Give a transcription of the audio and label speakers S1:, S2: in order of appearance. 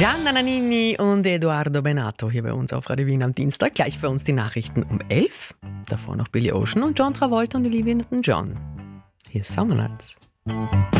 S1: Gianna Nannini und Edoardo Benato hier bei uns auf Radio Wien am Dienstag. Gleich für uns die Nachrichten um 11. Davor noch Billy Ocean und John Travolta und Olivia Newton-John. Hier ist Summer Nights.